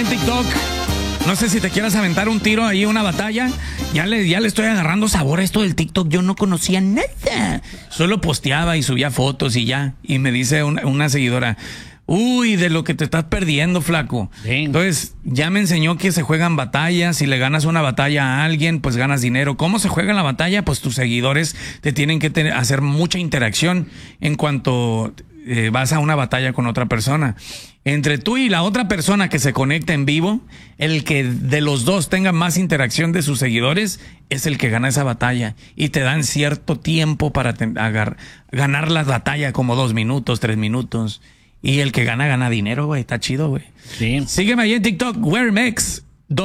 En TikTok, no sé si te quieras aventar un tiro ahí, una batalla. Ya le estoy agarrando sabor a esto del TikTok. Yo no conocía nada. Solo posteaba y subía fotos y ya. Y me dice una seguidora: uy, de lo que te estás perdiendo, flaco. Sí. Entonces, ya me enseñó que se juegan batallas. Si le ganas una batalla a alguien, pues ganas dinero. ¿Cómo se juega la batalla? Pues tus seguidores te tienen que hacer mucha interacción en cuanto vas a una batalla con otra persona. Entre tú y la otra persona que se conecta en vivo, el que de los dos tenga más interacción de sus seguidores es el que gana esa batalla. Y te dan cierto tiempo para ganar la batalla, como 2 minutos, 3 minutos. Y el que gana dinero, güey. Está chido, güey. Sí. Sígueme ahí en TikTok, Wearmex,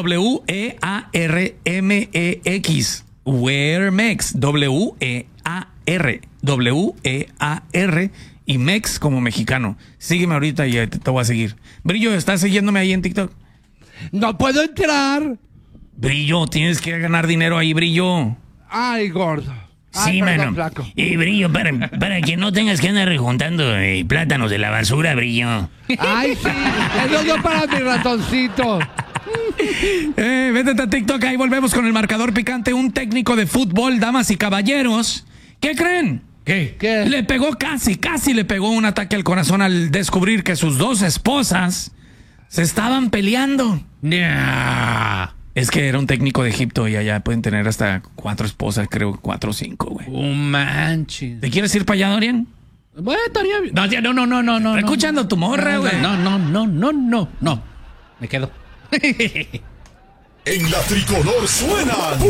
W-E-A-R-M-E-X. Wearmex, W-E-A-R y Mex como mexicano. Sígueme ahorita y te voy a seguir. Brillo, ¿estás siguiéndome ahí en TikTok? No puedo entrar. Brillo, tienes que ganar dinero ahí, Brillo. Ay, gordo. Ay, Sí, perdón, mano. flaco. Y Brillo, para que no tengas que andar rejuntando plátanos de la basura, Brillo. Ay, sí. Eso no para mi ratoncito. Vete a TikTok, ahí volvemos con el marcador picante. Un técnico de fútbol, damas y caballeros. ¿Qué creen? ¿Qué? Le pegó casi le pegó un ataque al corazón al descubrir que sus 2 esposas se estaban peleando. Nah. Es que era un técnico de Egipto y allá pueden tener hasta 4 esposas, creo 4 o 5, güey. Manches. ¿Te quieres ir para allá, Dorian? Bueno, estaría bien. No. Escuchando tu morra, güey. No. Me quedo. En la tricolor suenan